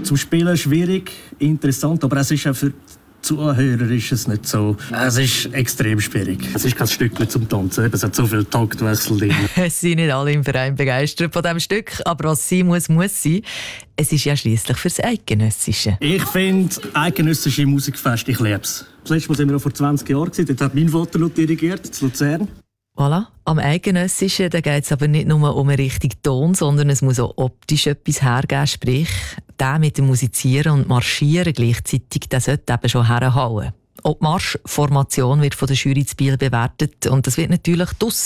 Zum Spielen schwierig, interessant, aber es ist auch für die Zuhörer ist es nicht so. Es ist extrem schwierig. Es ist kein Stück zum Tanzen. Es hat so viel Taktwechsel drin. Es sind nicht alle im Verein begeistert von diesem Stück, aber was sein muss, muss sein. Es ist ja schliesslich fürs Eidgenössische. Ich finde eidgenössische Musikfest, ich liebe es. Das letzte Mal sind wir vor 20 Jahren. Dort hat mein Vater noch dirigiert, in Luzern. Voilà. Am Eidgenössischen geht es aber nicht nur um einen richtigen Ton, sondern es muss auch optisch etwas hergeben. Sprich, der mit dem Musizieren und Marschieren gleichzeitig, der sollte eben schon herhauen. Auch die Marschformation wird von der Jury zu Biel bewertet und das wird natürlich